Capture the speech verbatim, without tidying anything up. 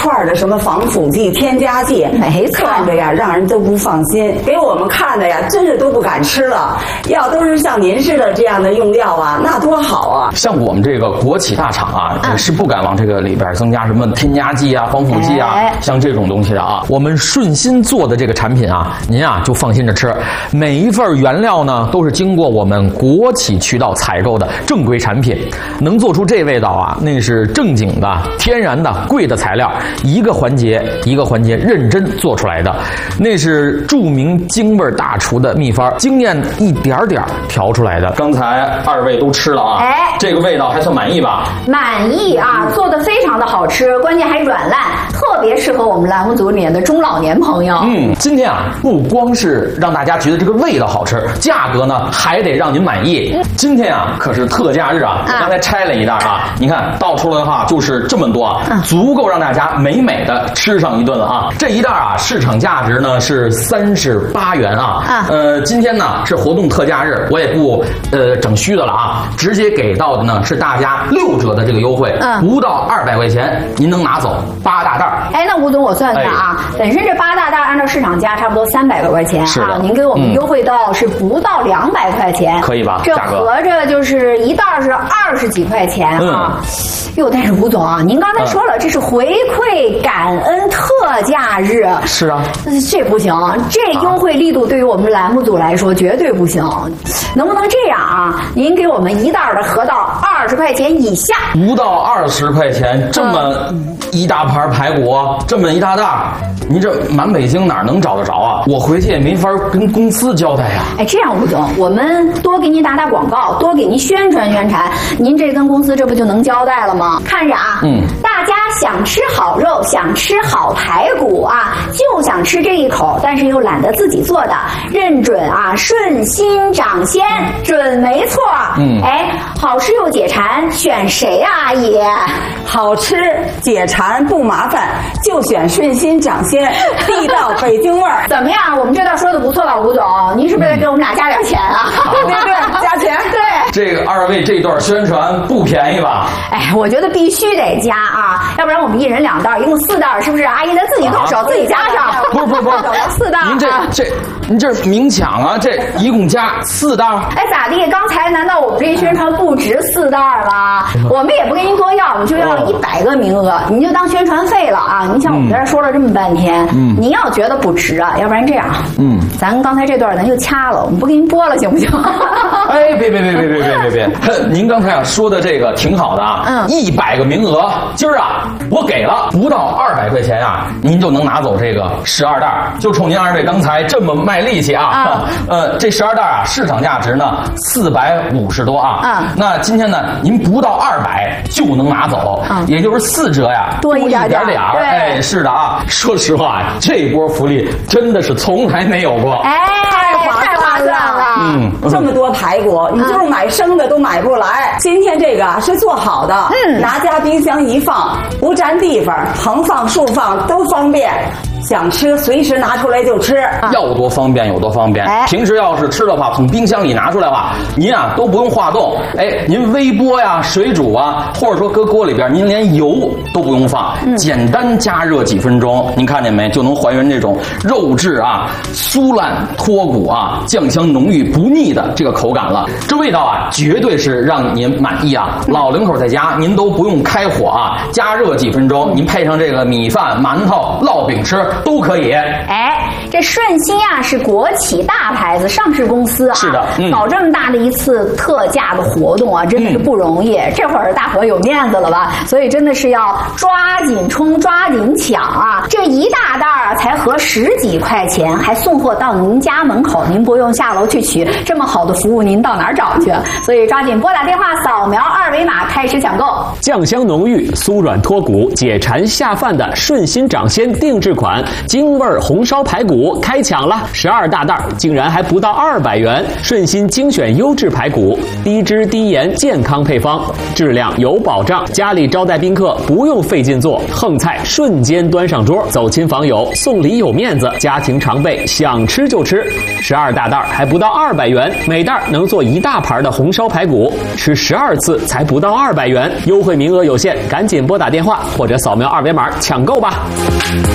串的什么防腐剂、添加剂， 没错， 看着呀让人都不放心，给我们看的呀真是都不敢吃了。要都是像您似的这样的用料啊，那多好啊！ 像我们这个国企大厂啊，嗯、是不敢往这个里边增加什么添加剂啊、防腐剂啊，哎、像这种东西的啊。我们顺心做的这个产品啊，您啊就放心着吃。每一份原料呢都是经过我们国企渠道采购的正规产品，能做出这味道啊，那是正经的、天然的、贵的材料，一个环节一个环节认真做出来的，那是著名京味大厨的秘方，经验一点点调出来的。刚才二位都吃了啊，哎，这个味道还算满意吧？ 满意啊，做的非常的好吃，关键还软烂，特别适合我们栏目组里面的中老年朋友。 嗯，今天啊，不光是让大家觉得这个味道好吃，价格呢还得让您满意。嗯、今天啊，可是特价日啊，我刚才拆了一袋啊，你看倒出来的话就是这么多啊，嗯、足够让大家美美的吃上一顿了啊。这一袋啊，市场价值呢是三十八元啊。啊呃，今天呢是活动特价日，我也不呃整虚的了啊，直接给到的呢是大家六折的这个优惠，嗯，不到二百块钱您能拿走八大袋。 哎，那吴总我算算啊，哎、本身这八大袋按照市场价差不多三百多块钱啊，您给我们优惠到是不到两百块钱， 可以吧？ 这合着就是一袋是二十几块钱啊。哟、嗯，但是吴总啊，您刚才说了，嗯、这是回馈感恩特价日。 是啊， 这不行，这优惠力度对于我们栏目组来说绝对不行。能不能这样啊？您给我们一袋的合到二十块钱以下， 不到二十块钱，这么一大盘排骨，这么一大袋，您这满北京哪能找得着啊？我回去也没法跟公司交代呀、啊。 哎，这样吴总，我们多给您打打广告，多给您宣传宣传，您这跟公司这不就能交代了吗？看着啊，嗯，大家想吃好肉，想吃好排骨啊，就想吃这一口，但是又懒得自己做的，认准啊，顺心掌鲜，准没错。嗯，哎，好吃又解馋，选谁啊，阿姨？ 好吃解馋不麻烦，就选顺心掌鲜，地道北京味儿。 怎么样？我们这道说的不错吧，吴总？您是不是得给我们俩加点钱啊？ 对对对，加钱。 对， 这个二位这段宣传不便宜吧？ 哎，我觉得必须得加啊，要不然我们一人两袋，一共四袋，是不是？阿姨咱自己动手，啊、自己加上。 不是不是不是， 四袋。 您这这，您这明抢啊！这一共加四袋。 哎，咋地？刚才难道我们这宣传不值四袋吗？我们也不跟您多要，我们就要一百个名额，您就当宣传费了啊！您像我们这说了这么半天，嗯，您要觉得不值啊，要不然这样，嗯，咱刚才这段咱就掐了，我们不给您播了，行不行？ 哎，别别别别别别别别！您刚才啊说的这个挺好的啊，嗯，一百个名额，今儿啊我给了，不到二百块钱啊，您就能拿走这个十二袋，就冲您二位刚才这么卖力气啊！啊呃，这十二袋啊，市场价值呢四百五十多啊，啊，那今天呢您不到二百就能拿走，啊、也就是四折呀， 多一点点点儿。哎，是的啊，说实话，这波福利真的是从来没有过。 哎，太划算了！ 嗯，这么多排骨，你就是买生的都买不来。今天这个是做好的，嗯，拿家冰箱一放，不占地方，横放竖放都方便。想吃随时拿出来就吃， 要多方便有多方便。哎、平时要是吃的话，从冰箱里拿出来的话，您啊都不用化冻，哎，您微波呀、水煮啊，或者说搁锅里边，您连油都不用放，嗯、简单加热几分钟，您看见没，就能还原这种肉质啊酥烂脱骨啊、酱香浓郁不腻的这个口感了。这味道啊，绝对是让您满意啊！嗯、老两口在家，您都不用开火啊，加热几分钟，您配上这个米饭、馒头、烙饼吃。都可以。 哎，这顺心啊是国企大牌子上市公司啊， 是的，嗯、 搞这么大的一次特价的活动啊，真的是不容易。嗯、这会儿大伙有面子了吧？所以真的是要抓紧冲，抓紧抢啊！这一大袋啊才合十几块钱，还送货到您家门口，您不用下楼去取。这么好的服务，您到哪儿找去？所以抓紧拨打电话，扫描二维码开始抢购。 酱香浓郁、酥软脱骨、解馋下饭的顺心掌鲜定制款。 款京味红烧排骨开抢了，十二大袋竟然还不到二百元。顺心精选优质排骨，低脂低盐健康配方，质量有保障。家里招待宾客不用费劲做，横菜瞬间端上桌，走亲访友送礼有面子，家庭常备想吃就吃。十二大袋还不到二百元，每袋能做一大盘的红烧排骨，吃十二次才不到二百元，优惠名额有限，赶紧拨打电话或者扫描二维码抢购吧。